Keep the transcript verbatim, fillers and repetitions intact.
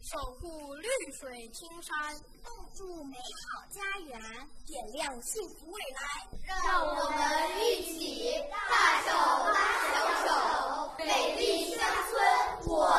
守护绿水青山， 共筑美好家园， 点亮幸福未来。 让我们一起